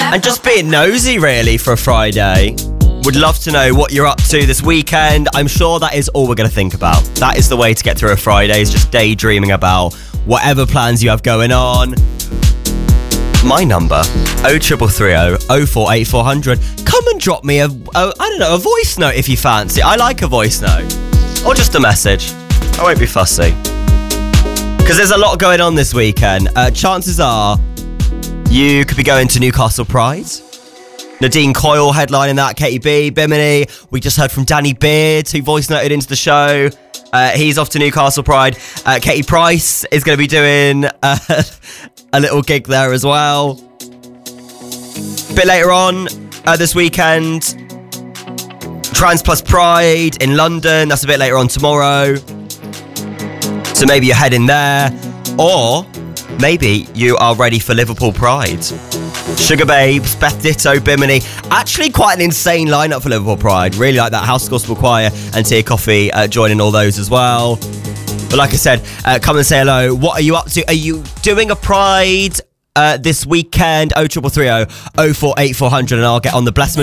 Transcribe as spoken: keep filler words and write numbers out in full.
and just being nosy really for a Friday. Would love to know what you're up to this weekend. I'm sure that is all we're going to think about. That is the way to get through a Friday, is just daydreaming about whatever plans you have going on. My number, oh triple three oh oh four eight four hundred. Come and drop me a, a, I don't know, a voice note if you fancy. I like a voice note. Or just a message. I won't be fussy. Because there's a lot going on this weekend. Uh, chances are you could be going to Newcastle Pride. Nadine Coyle headlining that, Katie B, Bimini. We just heard from Danny Beard, who voice noted into the show. Uh, he's off to Newcastle Pride. Uh, Katie Price is going to be doing uh, a little gig there as well. A bit later on uh, this weekend, Trans Plus Pride in London. That's a bit later on tomorrow. So maybe you're heading there. Or maybe you are ready for Liverpool Pride. Sugar Babes, Beth Ditto, Bimini. Actually quite an insane lineup for Liverpool Pride. Really like that. House Gospel Choir and Tia Coffee uh, joining all those as well. But like I said, uh, come and say hello. What are you up to? Are you doing a Pride uh, this weekend? oh triple three oh oh four eight four hundred, and I'll get on the Blessed